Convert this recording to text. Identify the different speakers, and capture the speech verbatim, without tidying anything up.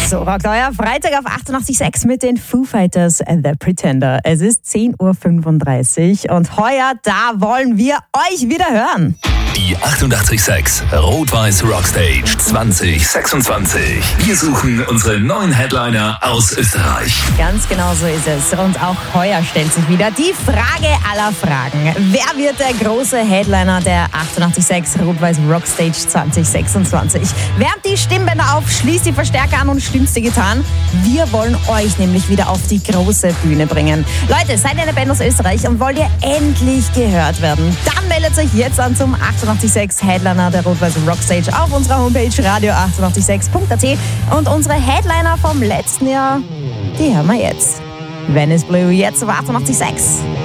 Speaker 1: So rockt euer Freitag auf achtundachtzig Komma sechs mit den Foo Fighters The Pretender. Es ist zehn Uhr fünfunddreißig und heuer, da wollen wir euch wieder hören.
Speaker 2: Die achtundachtzig Komma sechs Rot-Weiß Rockstage zwanzig sechsundzwanzig. Wir suchen unsere neuen Headliner aus Österreich.
Speaker 1: Ganz genau so ist es. Und auch heuer stellt sich wieder die Frage aller Fragen. Wer wird der große Headliner der achtundachtzig Komma sechs Rot-Weiß Rockstage zwanzig sechsundzwanzig? Wärmt die Stimmbänder auf, schließt die Verstärker an und stimmt die Gitarren. Wir wollen euch nämlich wieder auf die große Bühne bringen. Leute, seid ihr eine Band aus Österreich und wollt ihr endlich gehört werden? Dann meldet euch jetzt an zum achtundachtzig Komma sechs Headliner der Rot-Weiß Rockstage auf unserer Homepage radio achtundachtzig Komma sechs Punkt a t. Und unsere Headliner vom letzten Jahr, die hören wir jetzt. Venice Blue, jetzt auf achtundachtzig Komma sechs.